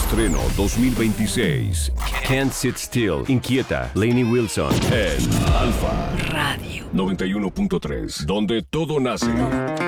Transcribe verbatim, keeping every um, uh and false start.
Estreno dos mil veintiséis. Can't Sit Still. Inquieta. Lainey Wilson. En Alfa Radio noventa y uno punto tres. Donde todo nace.